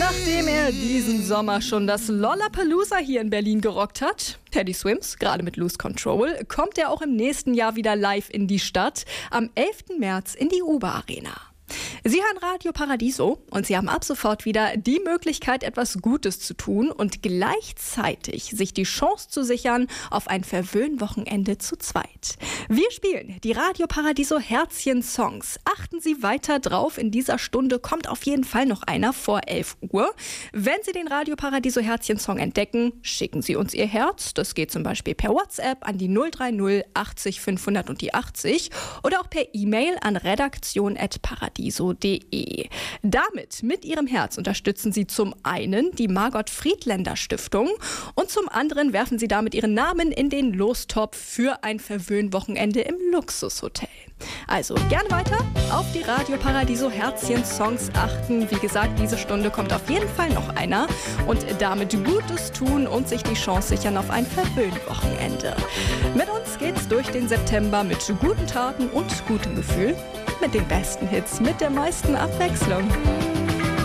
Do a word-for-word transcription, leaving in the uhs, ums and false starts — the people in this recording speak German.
Nachdem er diesen Sommer schon das Lollapalooza hier in Berlin gerockt hat, Teddy Swims, gerade mit Lose Control, kommt er auch im nächsten Jahr wieder live in die Stadt, am elften März in die Uber Arena. Sie hören Radio Paradiso und Sie haben ab sofort wieder die Möglichkeit, etwas Gutes zu tun und gleichzeitig sich die Chance zu sichern auf ein Verwöhnwochenende zu zweit. Wir spielen die Radio Paradiso Herzchen-Songs. Achten Sie weiter drauf, in dieser Stunde kommt auf jeden Fall noch einer vor elf Uhr. Wenn Sie den Radio Paradiso Herzchen-Song entdecken, schicken Sie uns Ihr Herz. Das geht zum Beispiel per WhatsApp an die null drei null achtzig fünfhundert und die achtzig oder auch per E-Mail an redaktion at paradiso punkt de. Damit, mit Ihrem Herz, unterstützen Sie zum einen die Margot Friedländer Stiftung und zum anderen werfen Sie damit Ihren Namen in den Lostopf für ein Verwöhnwochenende im Luxushotel. Also gerne weiter auf die Radio Paradiso Herzchen-Songs achten. Wie gesagt, diese Stunde kommt auf jeden Fall noch einer und damit Gutes tun und sich die Chance sichern auf ein Verwöhnwochenende. Mit uns geht's durch den September mit guten Taten und gutem Gefühl. Mit den besten Hits, mit der meisten Abwechslung.